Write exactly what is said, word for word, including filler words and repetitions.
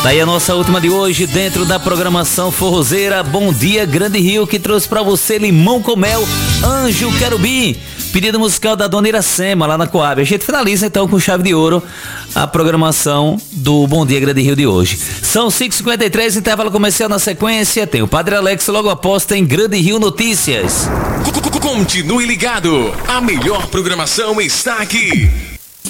Daí a nossa última de hoje, dentro da programação forrozeira, Bom Dia Grande Rio, que trouxe pra você Limão com Mel, Anjo Querubim. Pedido musical da Dona Iracema, lá na Coab. A gente finaliza então com chave de ouro a programação do Bom Dia Grande Rio de hoje. São cinco e cinquenta e três, intervalo comercial na sequência. Tem o Padre Alex, logo após tem Grande Rio Notícias. Continue ligado, a melhor programação está aqui.